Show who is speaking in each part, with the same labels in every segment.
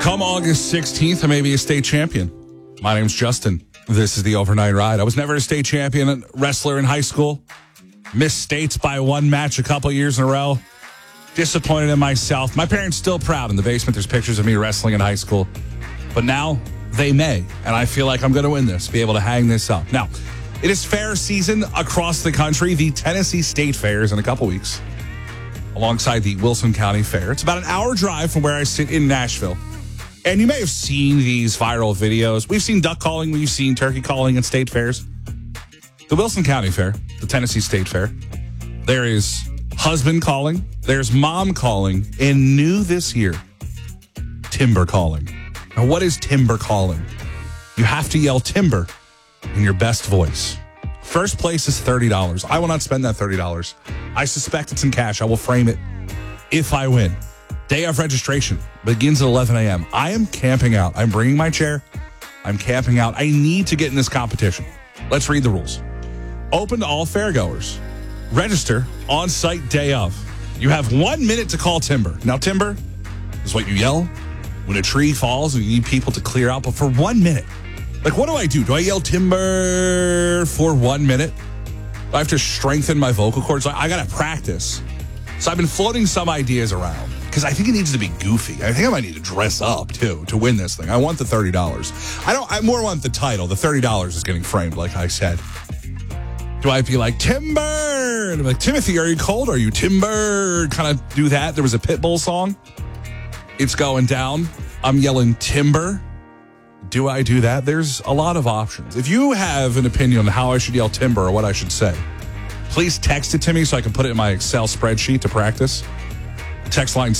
Speaker 1: Come August 16th, I may be a state champion. My name's Justin. This is the Overnight Ride. I was never a state champion wrestler in high school. Missed states by one match a couple years in a row. Disappointed in myself. My parents still proud. In the basement, there's pictures of me wrestling in high school. But now they may. And I feel like I'm going to win this, be able to hang this up. Now, it is fair season across the country. The Tennessee State Fair is in a couple weeks, alongside the Wilson County Fair. It's about an hour drive from where I sit in Nashville. And you may have seen these viral videos. We've seen duck calling. We've seen turkey calling at state fairs. The Wilson County Fair, the Tennessee State Fair, there is husband calling. There's mom calling. And new this year, timber calling. Now, what is timber calling? You have to yell timber in your best voice. First place is $30. I will not spend that $30. I suspect it's in cash. I will frame it if I win. Day of registration begins at 11 a.m. I am camping out. I'm bringing my chair. I'm camping out. I need to get in this competition. Let's read the rules. Open to all fairgoers. Register on site day of. You have 1 minute to call timber. Now, timber is what you yell when a tree falls and you need people to clear out. But for 1 minute, like, what do? Do I yell timber for 1 minute? I have to strengthen my vocal cords. I got to practice. So I've been floating some ideas around because I think it needs to be goofy. I think I might need to dress up, too, to win this thing. I want the $30. I more want the title. The $30 is getting framed, like I said. Do I be like, timber? And I'm like, Timothy, are you cold? Are you timber? Kind of do that. There was a Pitbull song. It's going down. I'm yelling timber. Do I do that? There's a lot of options. If you have an opinion on how I should yell timber or what I should say, please text it to me so I can put it in my Excel spreadsheet to practice. Text line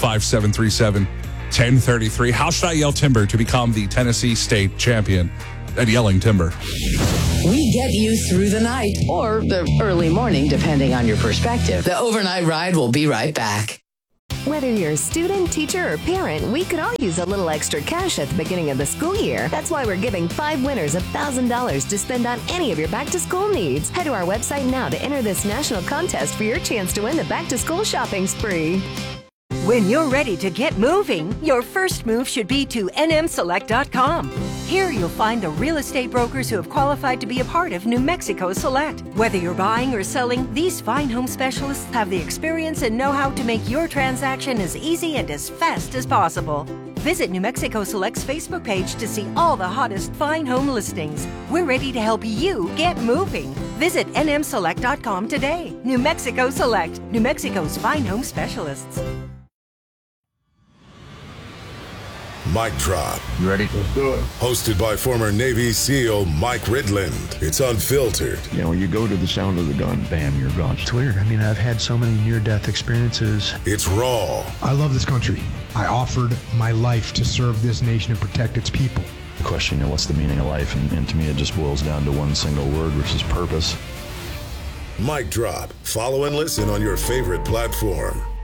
Speaker 1: 615-737-1033. How should I yell timber to become the Tennessee State champion at yelling timber?
Speaker 2: We get you through the night or the early morning, depending on your perspective. The Overnight Ride will be right back.
Speaker 3: Whether you're a student, teacher, or parent, we could all use a little extra cash at the beginning of the school year. That's why we're giving 5 winners $1,000 to spend on any of your back-to-school needs. Head to our website now to enter this national contest for your chance to win the back-to-school shopping spree.
Speaker 4: When you're ready to get moving, your first move should be to nmselect.com. Here you'll find the real estate brokers who have qualified to be a part of New Mexico Select. Whether you're buying or selling, these fine home specialists have the experience and know-how to make your transaction as easy and as fast as possible. Visit New Mexico Select's Facebook page to see all the hottest fine home listings. We're ready to help you get moving. Visit nmselect.com today. New Mexico Select, New Mexico's fine home specialists.
Speaker 5: Mic Drop.
Speaker 6: You ready? Let's do it.
Speaker 5: Hosted by former Navy SEAL Mike Ridland. It's unfiltered.
Speaker 6: You know, when you go to the sound of the gun, bam, you're gone.
Speaker 7: It's weird. I mean, I've had so many near-death experiences.
Speaker 5: It's raw.
Speaker 8: I love this country. I offered my life to serve this nation and protect its people.
Speaker 6: The question, what's the meaning of life? And to me, it just boils down to one single word, which is purpose.
Speaker 5: Mic Drop. Follow and listen on your favorite platform.